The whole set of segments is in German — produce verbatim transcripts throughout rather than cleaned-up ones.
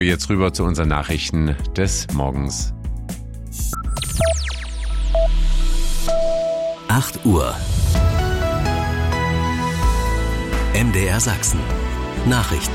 Jetzt rüber zu unseren Nachrichten des Morgens. acht Uhr. M D R Sachsen. Nachrichten.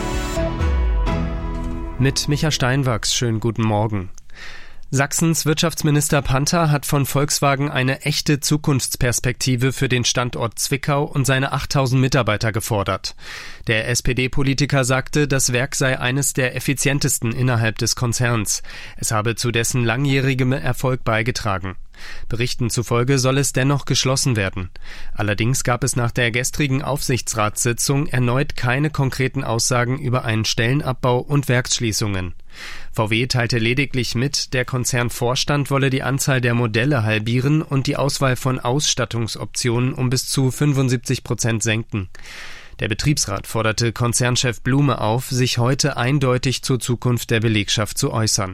Mit Micha Steinwachs, schönen guten Morgen. Sachsens Wirtschaftsminister Panther hat von Volkswagen eine echte Zukunftsperspektive für den Standort Zwickau und seine achttausend Mitarbeiter gefordert. Der S P D-Politiker sagte, das Werk sei eines der effizientesten innerhalb des Konzerns. Es habe zu dessen langjährigem Erfolg beigetragen. Berichten zufolge soll es dennoch geschlossen werden. Allerdings gab es nach der gestrigen Aufsichtsratssitzung erneut keine konkreten Aussagen über einen Stellenabbau und Werksschließungen. V W teilte lediglich mit, der Konzernvorstand wolle die Anzahl der Modelle halbieren und die Auswahl von Ausstattungsoptionen um bis zu fünfundsiebzig Prozent senken. Der Betriebsrat forderte Konzernchef Blume auf, sich heute eindeutig zur Zukunft der Belegschaft zu äußern.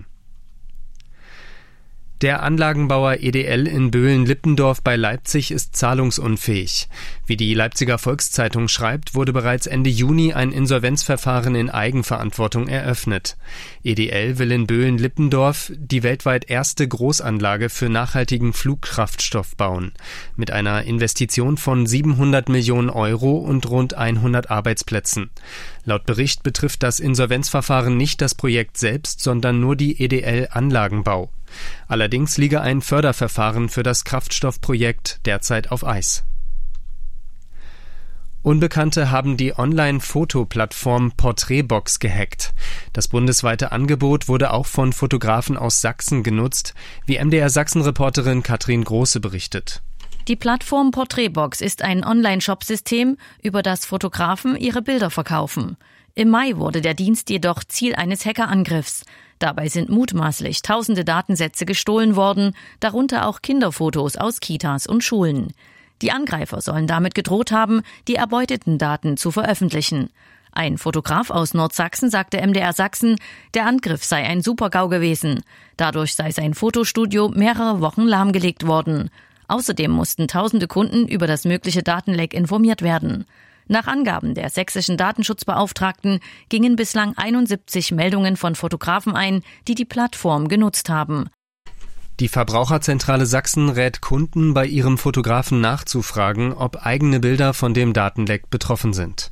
Der Anlagenbauer E D L in Böhlen-Lippendorf bei Leipzig ist zahlungsunfähig. Wie die Leipziger Volkszeitung schreibt, wurde bereits Ende Juni ein Insolvenzverfahren in Eigenverantwortung eröffnet. E D L will in Böhlen-Lippendorf die weltweit erste Großanlage für nachhaltigen Flugkraftstoff bauen. Mit einer Investition von siebenhundert Millionen Euro und rund hundert Arbeitsplätzen. Laut Bericht betrifft das Insolvenzverfahren nicht das Projekt selbst, sondern nur die E D L Anlagenbau. Allerdings liege ein Förderverfahren für das Kraftstoffprojekt derzeit auf Eis. Unbekannte haben die Online-Fotoplattform Porträtbox gehackt. Das bundesweite Angebot wurde auch von Fotografen aus Sachsen genutzt, wie M D R Sachsen-Reporterin Katrin Große berichtet. Die Plattform Porträtbox ist ein Online-Shop-System, über das Fotografen ihre Bilder verkaufen. Im Mai wurde der Dienst jedoch Ziel eines Hackerangriffs. Dabei sind mutmaßlich tausende Datensätze gestohlen worden, darunter auch Kinderfotos aus Kitas und Schulen. Die Angreifer sollen damit gedroht haben, die erbeuteten Daten zu veröffentlichen. Ein Fotograf aus Nordsachsen sagte M D R Sachsen, der Angriff sei ein Super-GAU gewesen. Dadurch sei sein Fotostudio mehrere Wochen lahmgelegt worden. Außerdem mussten tausende Kunden über das mögliche Datenleck informiert werden. Nach Angaben der sächsischen Datenschutzbeauftragten gingen bislang einundsiebzig Meldungen von Fotografen ein, die die Plattform genutzt haben. Die Verbraucherzentrale Sachsen rät Kunden, bei ihrem Fotografen nachzufragen, ob eigene Bilder von dem Datenleck betroffen sind.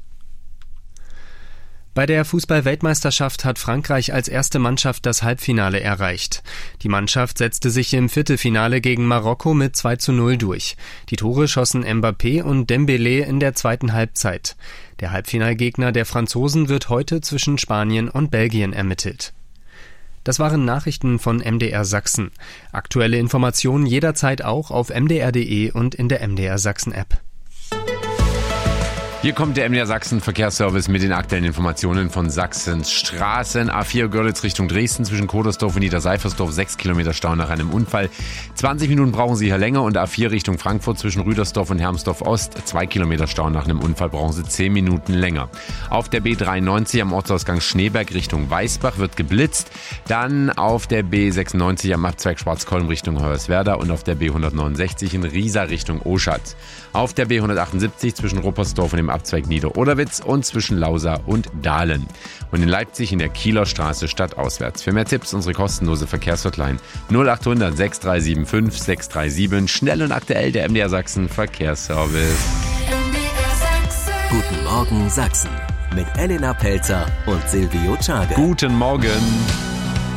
Bei der Fußball-Weltmeisterschaft hat Frankreich als erste Mannschaft das Halbfinale erreicht. Die Mannschaft setzte sich im Viertelfinale gegen Marokko mit zwei zu null durch. Die Tore schossen Mbappé und Dembélé in der zweiten Halbzeit. Der Halbfinalgegner der Franzosen wird heute zwischen Spanien und Belgien ermittelt. Das waren Nachrichten von M D R Sachsen. Aktuelle Informationen jederzeit auch auf m d r punkt d e und in der M D R Sachsen App. Hier kommt der M D R Sachsen Verkehrsservice mit den aktuellen Informationen von Sachsens Straßen. A vier Görlitz Richtung Dresden zwischen Kodersdorf und Niederseifersdorf, sechs Kilometer Stau nach einem Unfall. zwanzig Minuten brauchen Sie hier länger und A vier Richtung Frankfurt zwischen Rüdersdorf und Hermsdorf Ost, zwei Kilometer Stau nach einem Unfall brauchen Sie zehn Minuten länger. Auf der B dreiundneunzig am Ortsausgang Schneeberg Richtung Weißbach wird geblitzt. Dann auf der B sechsundneunzig am Abzweig Schwarzkolm Richtung Hoyerswerda und auf der B hundertneunundsechzig in Riesa Richtung Oschatz. Auf der B hundertachtundsiebzig zwischen Ruppersdorf und dem Abzweig Nieder-Oderwitz und zwischen Lausa und Dahlen. Und in Leipzig in der Kieler Straße stadtauswärts. Für mehr Tipps unsere kostenlose Verkehrshotline null achthundert sechs drei sieben fünf sechs drei sieben. Schnell und aktuell der M D R Sachsen Verkehrsservice. Guten Morgen Sachsen mit Elena Pelzer und Silvio Czage. Guten Morgen.